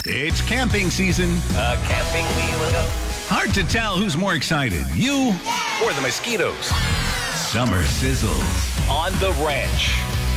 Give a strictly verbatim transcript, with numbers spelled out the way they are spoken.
It's camping season. Uh, camping we will go. Hard to tell who's more excited, you Or the mosquitoes. Summer sizzles. On the ranch.